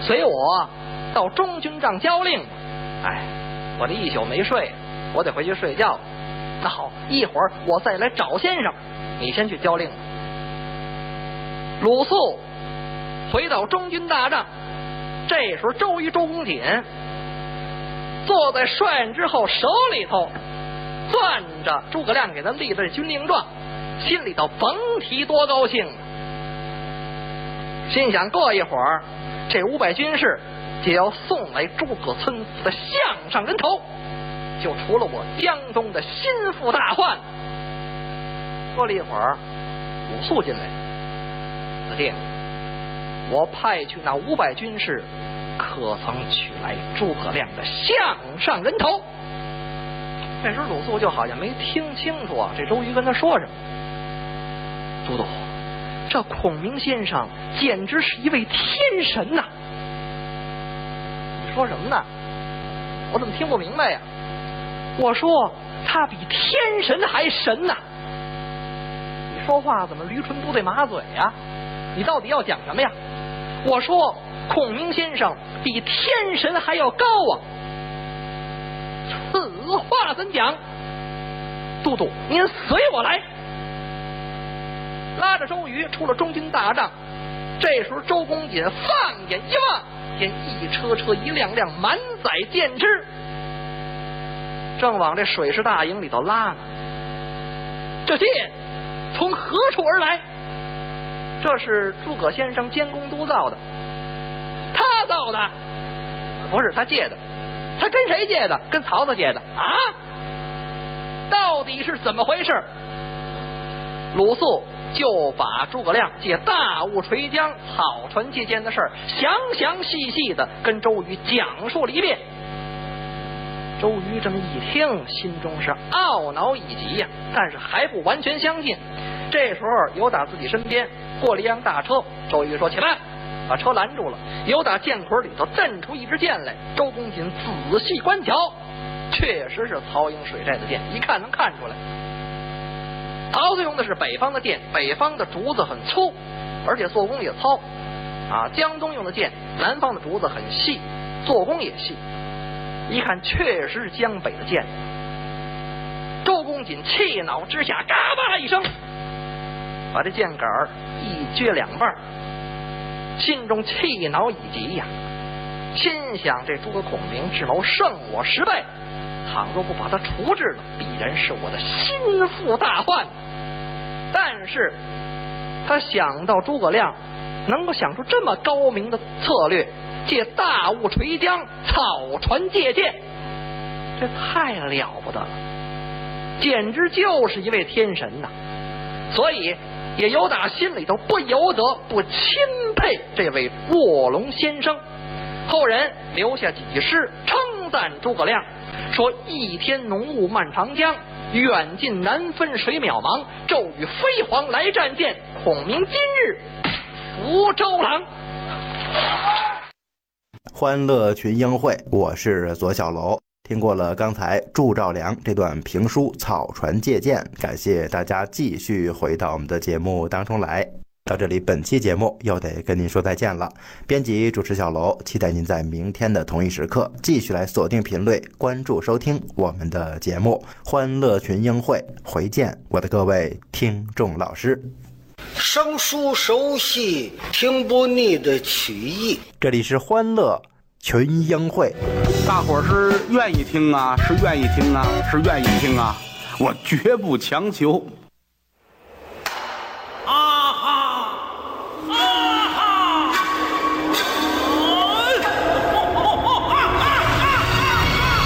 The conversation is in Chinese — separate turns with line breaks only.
随我到中军帐交令。哎，我这一宿没睡，我得回去睡觉。那好，一会儿我再来找先生，你先去交令。鲁肃回到中军大帐，这时候周瑜、周公瑾坐在帅院之后，手里头攥着诸葛亮给他立的这军令状，心里头甭提多高兴了。心想过一会儿这500军士就要送来诸葛村夫的项上人头，就除了我江东的心腹大患。过了一会儿，鲁肃进来，子弟，我派去那500军士，可曾取来诸葛亮的项上人头？这时鲁肃就好像没听清楚啊，这周瑜跟他说什么。都督，这孔明先生简直是一位天神呐！你说什么呢？我怎么听不明白呀？我说他比天神还神呐！你说话怎么驴唇不对马嘴呀？你到底要讲什么呀？我说孔明先生比天神还要高啊！此话怎讲？都督，您随我来。拉着周瑜出了中军大帐，这时候周公瑾放眼一望，见一车车一辆辆满载箭支，正往这水师大营里头拉呢。这箭从何处而来？这是诸葛先生监工督造的。他造的？不是，他借的。他跟谁借的？跟曹操借的啊？到底是怎么回事？鲁肃就把诸葛亮借大雾垂江、草船借箭的事儿详详细细的跟周瑜讲述了一遍。周瑜这么一听，心中是懊恼以极呀，但是还不完全相信。这时候有打自己身边过了一辆大车，周瑜说起来，把车拦住了。有打箭捆里头震出一支箭来，周公瑾仔细观瞧，确实是曹营水寨的箭，一看能看出来。曹操用的是北方的箭，北方的竹子很粗，而且做工也糙啊。江东用的箭，南方的竹子很细，做工也细，一看确实是江北的箭。周公瑾气恼之下，嘎巴一声把这箭杆一撅两半，心中气恼以极呀，心想这诸葛孔明智谋胜我10倍，倘若不把他处置了，必然是我的心腹大患。但是他想到诸葛亮能够想出这么高明的策略，借大雾垂江，草船借箭，这太了不得了，简直就是一位天神呐！所以也有打心里头不由得不钦佩这位卧龙先生。后人留下几句诗称赞诸葛亮，说一天浓雾漫长江，远近难分水渺茫，骤雨飞黄来战舰，孔明今日福周郎。
欢乐群英会，我是左小楼。听过了刚才祝兆良这段评书《草船借箭》，感谢大家继续回到我们的节目当中来。到这里，本期节目又得跟您说再见了。编辑主持小楼，期待您在明天的同一时刻继续来锁定频率，关注收听我们的节目《欢乐群英会》。回见，我的各位听众老师。
生疏熟悉，听不腻的曲艺。
这里是欢乐群英会，
大伙儿是愿意听啊，是愿意听啊，是愿意听啊，我绝不强求。